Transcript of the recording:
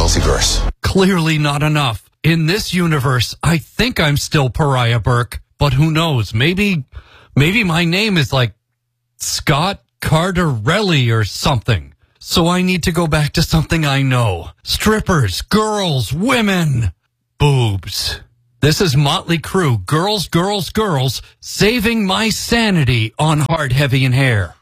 multiverse. Clearly not enough. In this universe, I think I'm still Pariah Burke, but who knows? Maybe my name is like Scott Cardarelli or something. So I need to go back to something I know. Strippers, girls, women, boobs. This is Motley Crue, Girls, Girls, Girls, saving my sanity on Hard, Heavy, and Hair.